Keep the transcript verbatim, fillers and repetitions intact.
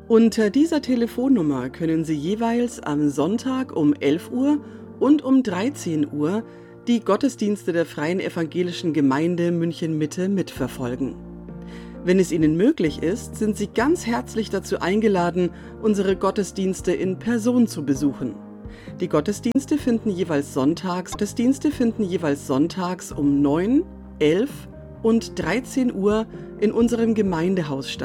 Unter dieser Telefonnummer können Sie jeweils am Sonntag um elf Uhr und um dreizehn Uhr die Gottesdienste der Freien Evangelischen Gemeinde München-Mitte mitverfolgen. Wenn es Ihnen möglich ist, sind Sie ganz herzlich dazu eingeladen, unsere Gottesdienste in Person zu besuchen. Die Gottesdienste finden jeweils sonntags, Gottesdienste finden jeweils sonntags um neun, elf und dreizehn Uhr in unserem Gemeindehaus statt.